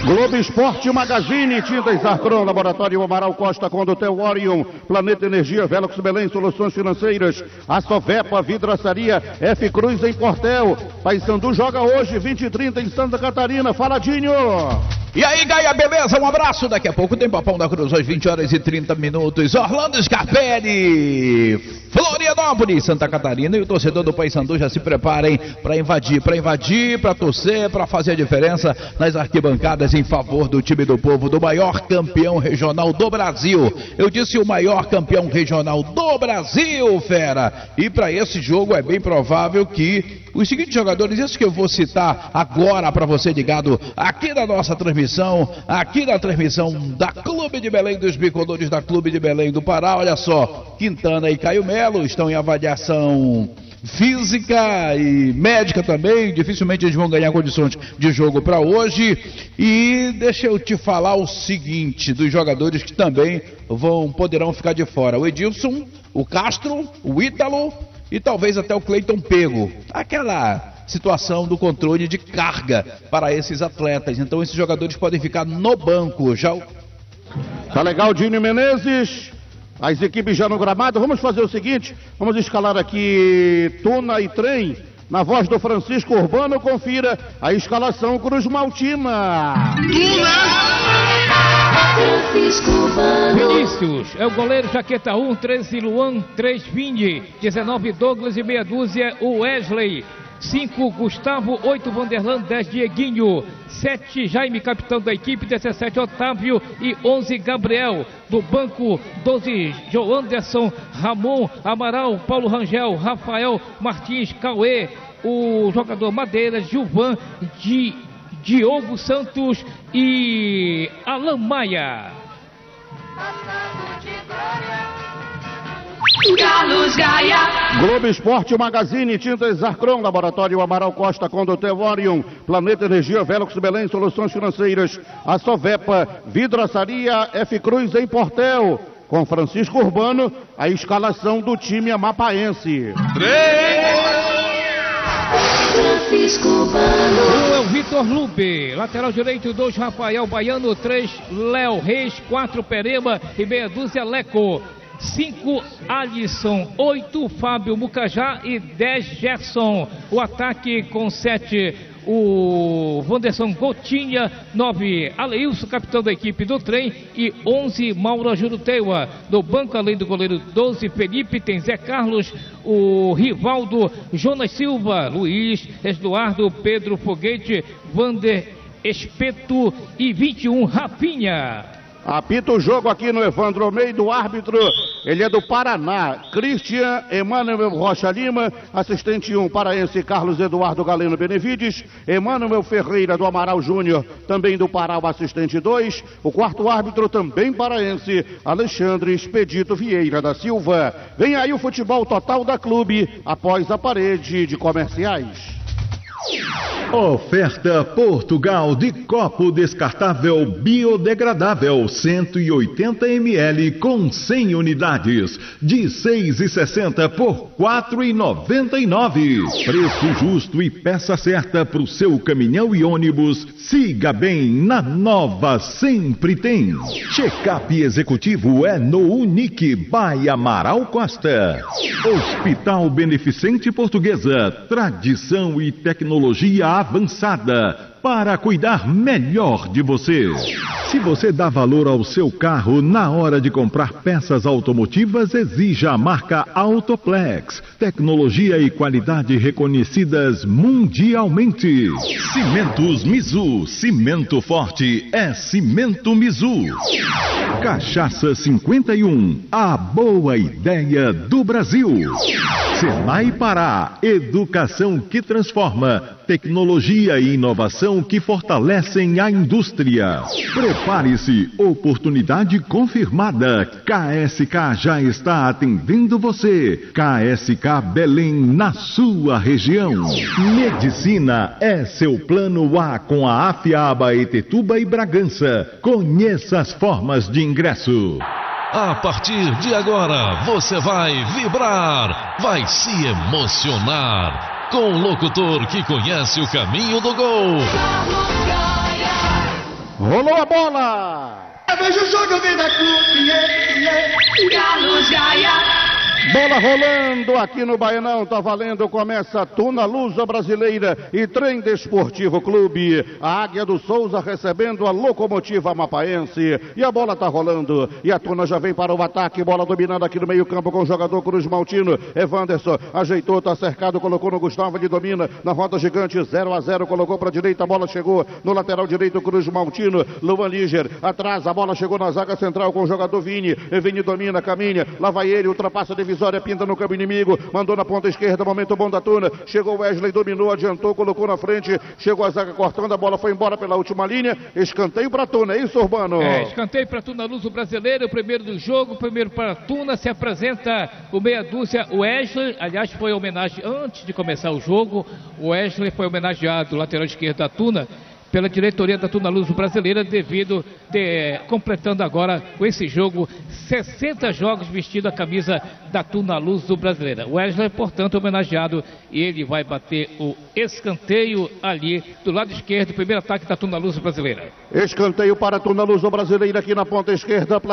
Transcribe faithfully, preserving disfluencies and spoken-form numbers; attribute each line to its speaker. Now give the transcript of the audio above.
Speaker 1: Globo Esporte Magazine, Tintas Arcron, Laboratório Amaral Costa, Condutel Orion, Planeta Energia, Velox Belém, Soluções Financeiras, a Sovepa, Vidraçaria, F Cruz em Portel. Paysandu joga hoje, vinte e trinta em Santa Catarina. Fala, Dinho!
Speaker 2: E aí, Gaia, beleza? Um abraço. Daqui a pouco tem Papão da Cruz, às vinte horas e trinta minutos. Orlando Scarpelli, Florianópolis, Santa Catarina. E o torcedor do Paysandu já se preparem para invadir, para invadir, para torcer, para fazer a diferença nas arquibancadas em favor do time do povo, do maior campeão regional do Brasil. Eu disse o maior campeão regional do Brasil, fera. E para esse jogo é bem provável que os seguintes jogadores, esses que eu vou citar agora para você ligado aqui na nossa transmissão, aqui na transmissão da Clube de Belém, dos bicolores da Clube de Belém do Pará. Olha só, Quintana e Caio Melo estão em avaliação física e médica também, dificilmente eles vão ganhar condições de jogo para hoje. E deixa eu te falar o seguinte, dos jogadores que também vão, poderão ficar de fora: o Edilson, o Castro, o Ítalo e talvez até o Cleiton Pego. Aquela situação do controle de carga para esses atletas. Então esses jogadores podem ficar no banco. Já o...
Speaker 1: Tá legal, Dinho Menezes. As equipes já no gramado. Vamos fazer o seguinte, vamos escalar aqui Tuna e Trem. Na voz do Francisco Urbano, confira a escalação Cruz Maltina.
Speaker 3: Vinícius é o goleiro, jaqueta um, treze Luan, três Vindi, dezenove Douglas e meia dúzia o Wesley. cinco Gustavo, oito Vanderlan, dez Dieguinho, sete Jaime, capitão da equipe, dezessete Otávio e onze Gabriel. Do banco, doze Joanderson, Ramon, Amaral, Paulo Rangel, Rafael Martins, Cauê, o jogador Madeira, Gilvan, Di, Diogo Santos e Alan Maia.
Speaker 4: Galos Gaia.
Speaker 1: Globo Esporte Magazine, Tintas Arcron, Laboratório Amaral Costa, Condutel Orion, Planeta Energia, Velox Belém, Soluções Financeiras, a Sovepa, Vidraçaria, F Cruz em Portel. Com Francisco Urbano, a escalação do time amapaense.
Speaker 4: Francisco Urbano.
Speaker 3: Um é o Vitor Lube, lateral direito, dois Rafael Baiano, três Léo Reis, quatro Perema e meia dúzia Leco. cinco Alisson, oito Fábio Mucajá e dez Gerson. O ataque com sete o Wanderson Gotinha, nove Aleilson, capitão da equipe do Trem, e onze Mauro Juruteua. Do banco, além do goleiro, doze Felipe, tem Zé Carlos, o Rivaldo, Jonas Silva, Luiz, Eduardo, Pedro Foguete, Vander Espeto e vinte e um Rafinha.
Speaker 1: Apita o jogo aqui no Evandro Almeida, o árbitro, ele é do Paraná, Cristian Emanuel Rocha Lima, assistente um, paraense Carlos Eduardo Galeno Benevides, Emanuel Ferreira do Amaral Júnior, também do Pará, o assistente dois, o quarto árbitro também paraense, Alexandre Expedito Vieira da Silva. Vem aí o futebol total da clube, após a parede de comerciais.
Speaker 5: Oferta Portugal de copo descartável biodegradável cento e oitenta mililitros com cem unidades de seis e sessenta por quatro e noventa e nove. Preço justo e peça certa para o seu caminhão e ônibus. Siga bem, na Nova sempre tem. Check-up executivo é no Unique by Amaral Costa. Hospital Beneficente Portuguesa, tradição e tecnologia avançada para cuidar melhor de você. Se você dá valor ao seu carro na hora de comprar peças automotivas, exija a marca Autoplex. Tecnologia e qualidade reconhecidas mundialmente. Cimentos Mizu. Cimento forte é Cimento Mizu. Cachaça cinquenta e um. A boa ideia do Brasil. Senai Pará. Educação que transforma. Tecnologia e inovação que fortalecem a indústria. Prepare-se, oportunidade confirmada. K S K já está atendendo você. K S K Belém, na sua região. Medicina é seu plano A com a Afiaba, Etetuba e Bragança. Conheça as formas de ingresso.
Speaker 6: A partir de agora, você vai vibrar, vai se emocionar com o locutor que conhece o caminho do gol.
Speaker 1: a bola!
Speaker 4: Veja o jogo, vem da clube, Carlos Gaia.
Speaker 1: Bola rolando aqui no Baianão, tá valendo, começa Tuna Luso Brasileira e Trem Desportivo Clube. A Águia do Souza recebendo a Locomotiva Amapaense e a bola tá rolando e a Tuna já vem para o ataque, bola dominando aqui no meio campo com o jogador Cruz Maltino. Evanderson ajeitou, tá cercado, colocou no Gustavo, ele domina na roda gigante, zero a zero, colocou para direita, a bola chegou no lateral direito, Cruz Maltino. Luan Líger atrás, a bola chegou na zaga central com o jogador Vini. Vini domina, caminha, lá vai ele, ultrapassa a divisória, pinta no campo inimigo, mandou na ponta esquerda, momento bom da Tuna, chegou o Wesley, dominou, adiantou, colocou na frente, chegou a zaga cortando, a bola foi embora pela última linha, escanteio para Tuna, é isso, Urbano?
Speaker 3: É, escanteio para Tuna Luso Brasileiro, o primeiro do jogo, primeiro para Tuna, se apresenta o meia dúzia, o Wesley, aliás foi homenagem antes de começar o jogo, o Wesley foi homenageado, lateral esquerdo da Tuna, pela diretoria da Tuna Luso Brasileira, devido, de, completando agora com esse jogo, sessenta jogos vestindo a camisa da Tuna Luso Brasileira. O Wesley, portanto, homenageado, e ele vai bater o escanteio ali do lado esquerdo, primeiro ataque da Tuna Luso Brasileira.
Speaker 1: Escanteio para a Tuna Luso Brasileira aqui na ponta esquerda.